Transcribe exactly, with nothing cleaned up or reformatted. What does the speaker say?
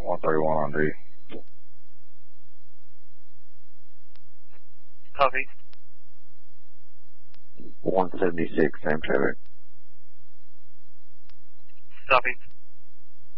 one thirty-one on D. Copy. one seventy-six, same traffic. Copy.